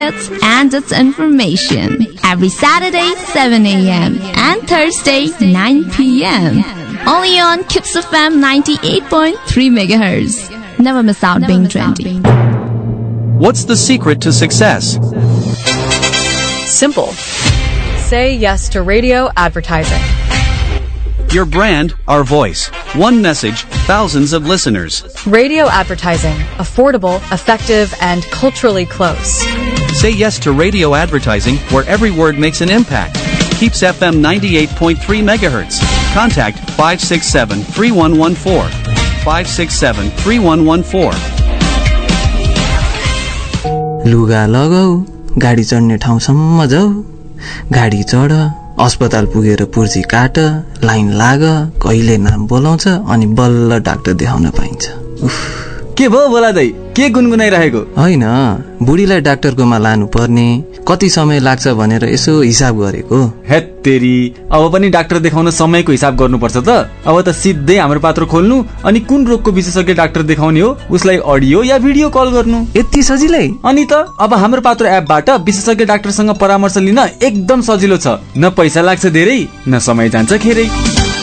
hits and its information. Every Saturday, 7 a.m. and Thursday, 9 p.m. Only on Kips FM 98.3 MHz. Never miss out being trendy. What's the secret to success? Simple. Say yes to radio advertising. Your brand, our voice. One message, thousands of listeners. Radio advertising. Affordable, effective, and culturally close. Say yes to radio advertising where every word makes an impact. Keeps FM 98.3 MHz. Contact 567-3114. 567-3114. लुगा लगाऊ, गाडी चढ्ने ठाउँसम्म जाऊ, गाडी चढ, अस्पताल पुगेर पुर्जी काट, लाइन लाग, कहिले नाम बोलाउँछ अनि बल्ल डाक्टर देखाउन पाइन्छ। उफ, के भो बोला दाइ, के गुनगुनाइरहेको? हैन, बुढीलाई डाक्टरकोमा लानु पर्ने, कति समय लाग्छ भनेर यसो हिसाब गरेको। हेत्तेरी, अब पनि डाक्टर देखाउन समयको हिसाब गर्नुपर्छ त? अब त सिधै हाम्रो पात्र खोल्नु अनि कुन रोगको विशेषज्ञ डाक्टर देखाउने हो उसलाई अडियो या भिडियो कल गर्नु। यति सजिलै? अनि त अब हाम्रो पात्र एपबाट विशेषज्ञ डाक्टरसँग परामर्श लिन एकदम सजिलो छ। न पैसा लाग्छ धेरै, न समय जान्छ खेरै।